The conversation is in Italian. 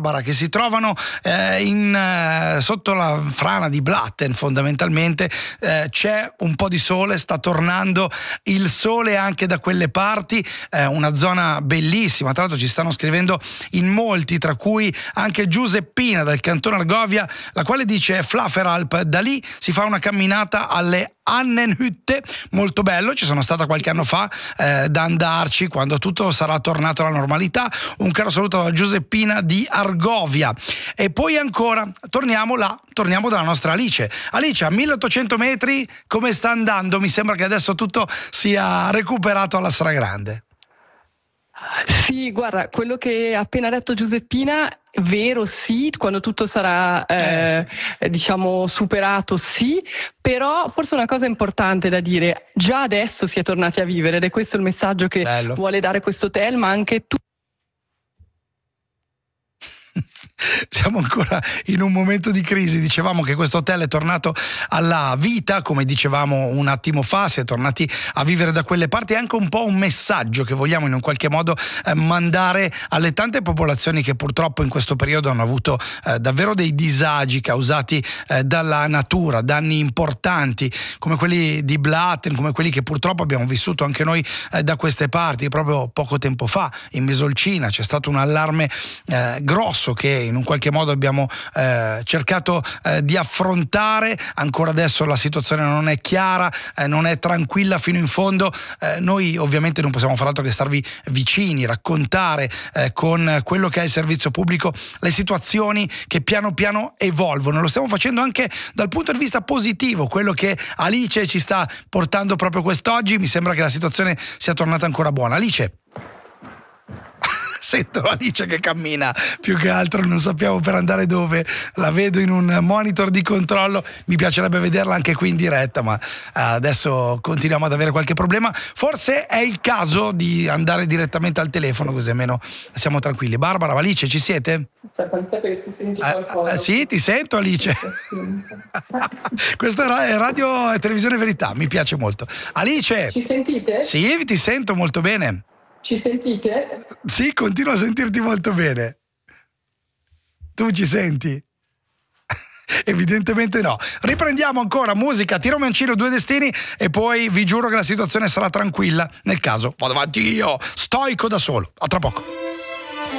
Barbara, che si trovano sotto la frana di Blatten fondamentalmente. C'è un po' di sole, sta tornando il sole anche da quelle parti, una zona bellissima. Tra l'altro ci stanno scrivendo in molti, tra cui anche Giuseppina dal cantone Argovia, la quale dice: Flafferalp, da lì si fa una camminata alle Annenhütte, molto bello, ci sono stata qualche anno fa, da andarci quando tutto sarà tornato alla normalità. Un caro saluto a Giuseppina di Argovia. E poi ancora torniamo dalla nostra Alice. Alice, a 1800 metri come sta andando? Mi sembra che adesso tutto sia recuperato alla stragrande. Sì, guarda, quello che ha appena detto Giuseppina, vero, sì, quando tutto sarà diciamo superato, sì, però forse una cosa importante da dire: già adesso si è tornati a vivere, ed è questo il messaggio che vuole dare questo hotel, ma anche tu. Siamo ancora in un momento di crisi. Dicevamo che questo hotel è tornato alla vita, come dicevamo un attimo fa, si è tornati a vivere da quelle parti. È anche un po' un messaggio che vogliamo in un qualche modo mandare alle tante popolazioni che purtroppo in questo periodo hanno avuto davvero dei disagi causati dalla natura, danni importanti come quelli di Blatten, come quelli che purtroppo abbiamo vissuto anche noi da queste parti. Proprio poco tempo fa in Mesolcina c'è stato un allarme grosso che in un qualche modo abbiamo cercato di affrontare. Ancora adesso la situazione non è chiara, non è tranquilla fino in fondo. Noi ovviamente non possiamo fare altro che starvi vicini, raccontare con quello che è il servizio pubblico le situazioni che piano piano evolvono. Lo stiamo facendo anche dal punto di vista positivo, quello che Alice ci sta portando proprio quest'oggi. Mi sembra che la situazione sia tornata ancora buona. Alice? Sento Alice che cammina, più che altro non sappiamo per andare dove, la vedo in un monitor di controllo, mi piacerebbe vederla anche qui in diretta, ma adesso continuiamo ad avere qualche problema. Forse è il caso di andare direttamente al telefono, così almeno siamo tranquilli. Barbara, Alice, ci siete? Si senti qualcosa? Sì, ti sento Alice. Questa è Radio e Televisione Verità, mi piace molto. Alice! Ci sentite? Sì, ti sento molto bene. Ci sentite? Sì, continuo a sentirti molto bene. Tu ci senti? Evidentemente no. Riprendiamo ancora musica, Tiro Mancino, Due Destini, e poi vi giuro che la situazione sarà tranquilla. Nel caso vado avanti io, stoico da solo. A tra poco.